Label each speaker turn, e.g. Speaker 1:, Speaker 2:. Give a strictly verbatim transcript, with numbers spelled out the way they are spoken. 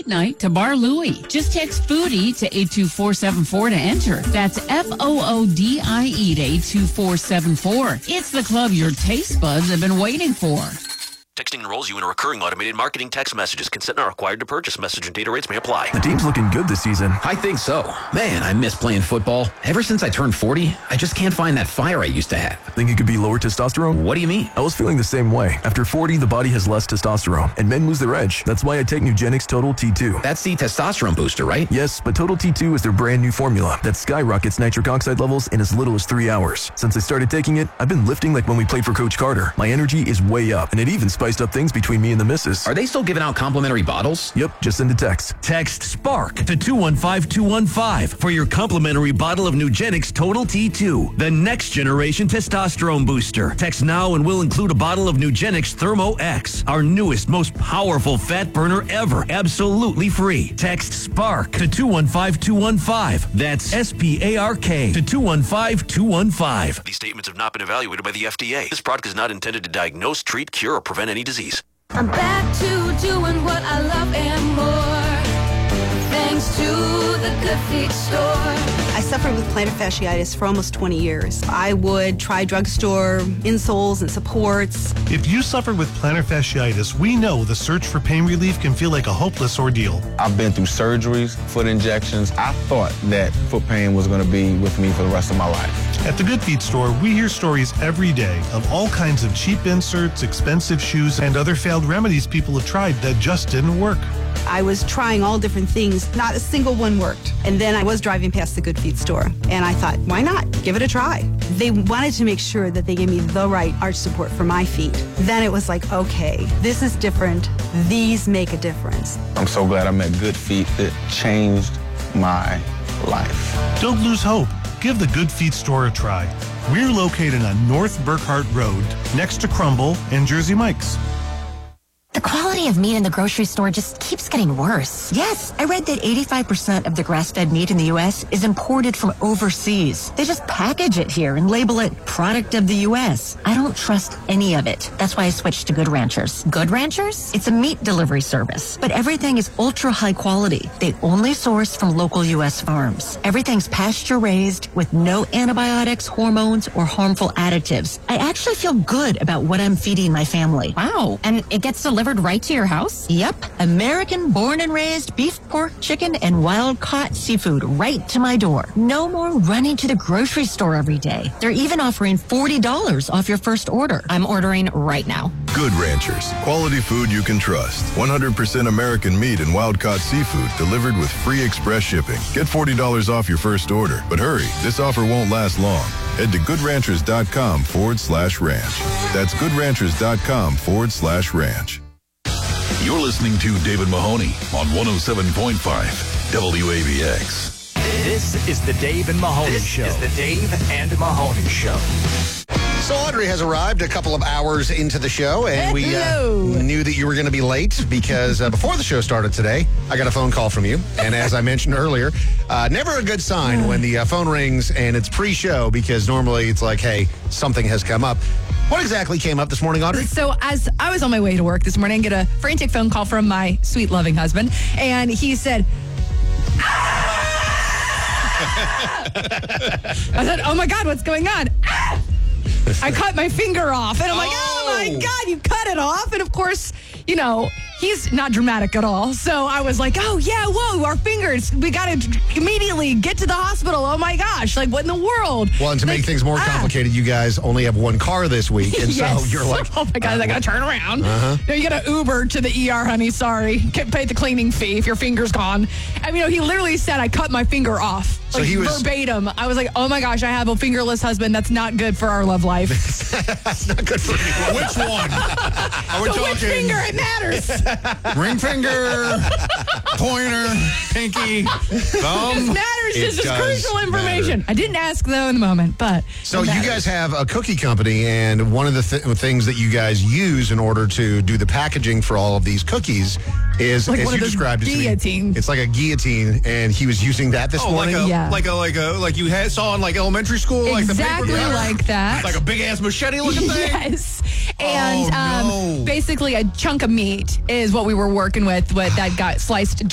Speaker 1: date night to Bar Louie. Just text foodie to eight two four seven four to enter. That's F O O D I E to eight two four seven four. It's the club your taste buds have been waiting for.
Speaker 2: Texting enrolls you in a recurring automated marketing text messages. Consent not required to purchase. Message and data rates may apply.
Speaker 3: The team's looking good this season.
Speaker 4: I think so. Man, I miss playing football. Ever since I turned forty, I just can't find that fire I used to have.
Speaker 3: Think it could be lower testosterone?
Speaker 4: What do you mean?
Speaker 3: I was feeling the same way. After forty, the body has less testosterone, and men lose their edge. That's why I take Nugenix Total T two.
Speaker 4: That's the testosterone booster, right?
Speaker 3: Yes, but Total T two is their brand new formula that skyrockets nitric oxide levels in as little as three hours. Since I started taking it, I've been lifting like when we played for Coach Carter. My energy is way up, and it even spiced up things between me and the missus.
Speaker 4: Are they still giving out complimentary bottles?
Speaker 3: Yep, just send a text.
Speaker 5: Text SPARK to two one five two one five for your complimentary bottle of Nugenix Total T two, the next generation testosterone booster. Text now and we'll include a bottle of Nugenix Thermo X, our newest, most powerful fat burner ever, absolutely free. Text SPARK to two one five two one five. That's S P A R K to two one five two one five.
Speaker 2: These statements have not been evaluated by the F D A. This product is not intended to diagnose, treat, cure, or prevent any disease.
Speaker 6: I'm back to doing what I love and more, thanks to the Good Feet store.
Speaker 7: I suffered with plantar fasciitis for almost twenty years. I would try drugstore insoles and supports.
Speaker 8: If you suffered with plantar fasciitis, we know the search for pain relief can feel like a hopeless ordeal.
Speaker 9: I've been through surgeries, foot injections. I thought that foot pain was going to be with me for the rest of my life.
Speaker 8: At the Good Feet store, we hear stories every day of all kinds of cheap inserts, expensive shoes, and other failed remedies people have tried that just didn't work.
Speaker 7: I was trying all different things. Not a single one worked. And then I was driving past the Good Feet store, and I thought, why not? Give it a try. They wanted to make sure that they gave me the right arch support for my feet. Then it was like, okay, this is different. These make a difference.
Speaker 9: I'm so glad I met Good Feet. It changed my life.
Speaker 8: Don't lose hope. Give the Good Feet store a try. We're located on North Burkhart Road, next to Crumble and Jersey Mike's.
Speaker 10: The quality of meat in the grocery store just keeps getting worse.
Speaker 11: Yes, I read that eighty-five percent of the grass-fed meat in the U S is imported from overseas. They just package it here and label it product of the U S. I don't trust any of it. That's why I switched to Good Ranchers.
Speaker 10: Good Ranchers?
Speaker 11: It's a meat delivery service, but everything is ultra high quality. They only source from local U S farms. Everything's pasture-raised with no antibiotics, hormones, or harmful additives. I actually feel good about what I'm feeding my family.
Speaker 10: Wow, and it gets delivered right to your house?
Speaker 11: Yep. American born and raised beef, pork, chicken, and wild-caught seafood right to my door. No more running to the grocery store every day. They're even offering forty dollars off your first order.
Speaker 10: I'm ordering right now.
Speaker 12: Good Ranchers. Quality food you can trust. one hundred percent American meat and wild-caught seafood delivered with free express shipping. Get forty dollars off your first order. But hurry, this offer won't last long. Head to goodranchers.com forward slash ranch. That's goodranchers.com forward slash ranch.
Speaker 13: You're listening to David Mahoney on one oh seven point five W A B X.
Speaker 14: This is the Dave and Mahoney
Speaker 15: this
Speaker 14: Show.
Speaker 15: This is the Dave and Mahoney Show. So Audrey has arrived a couple of hours into the show, and we uh, knew that you were going to be late because uh, before the show started today, I got a phone call from you. And as I mentioned earlier, uh, never a good sign when the uh, phone rings and it's pre-show, because normally it's like, hey, something has come up. What exactly came up this morning, Audrey?
Speaker 16: So as I was on my way to work this morning, I get a frantic phone call from my sweet, loving husband, and he said, ah! I said, oh my God, what's going on? Ah! I cut my finger off, and I'm like, oh. oh my God, you cut it off. And of course, you know, he's not dramatic at all. So I was like, oh yeah, whoa, our fingers, we got to immediately get to the hospital. Oh my gosh, like what in the world?
Speaker 15: Well, and to
Speaker 16: like,
Speaker 15: make things more complicated, ah. you guys only have one car this week. And
Speaker 16: yes.
Speaker 15: so you're like,
Speaker 16: oh my God, uh, I got to turn around.
Speaker 15: Uh-huh.
Speaker 16: No, you got to Uber to the E R, honey, sorry. Can't pay the cleaning fee if your finger's gone. I mean, you know, he literally said, I cut my finger off.
Speaker 15: So
Speaker 16: like
Speaker 15: he was
Speaker 16: verbatim. I was like, oh my gosh, I have a fingerless husband. That's not good for our love life.
Speaker 15: That's not good for you.
Speaker 17: Which one? Are we
Speaker 16: but
Speaker 17: talking?
Speaker 16: Which finger? It matters.
Speaker 17: Ring finger, pointer, pinky, thumb.
Speaker 16: It matters. This is crucial information. Matter. I didn't ask though in the moment, but
Speaker 15: so you guys have a cookie company, and one of the th- things that you guys use in order to do the packaging for all of these cookies is,
Speaker 16: like
Speaker 15: as you described it to me, it's like a guillotine, and he was using that this
Speaker 17: oh,
Speaker 15: morning.
Speaker 17: Like a,
Speaker 16: yeah.
Speaker 17: like a like a like you had, saw in like elementary school,
Speaker 16: exactly
Speaker 17: like the paper
Speaker 16: like that,
Speaker 17: like a big ass machete looking thing.
Speaker 16: Yes, and
Speaker 17: oh,
Speaker 16: um,
Speaker 17: no.
Speaker 16: basically a chunk of meat is what we were working with, with that got sliced